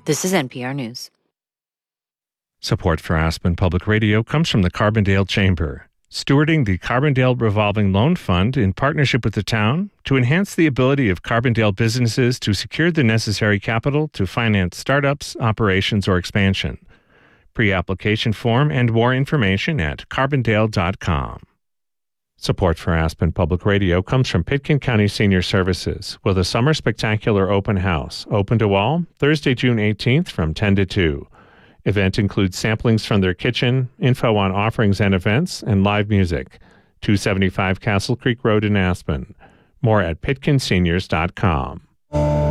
This is NPR News. Support for Aspen Public Radio comes from the Carbondale Chamber, stewarding the Carbondale Revolving Loan Fund in partnership with the town to enhance the ability of Carbondale businesses to secure the necessary capital to finance startups, operations, or expansion. Pre-application form and more information at carbondale.com. Support for Aspen Public Radio comes from Pitkin County Senior Services with a Summer Spectacular Open House, open to all, Thursday, June 18th from 10 to 2. Event includes samplings from their kitchen, info on offerings and events, and live music. 275 Castle Creek Road in Aspen. More at pitkinseniors.com.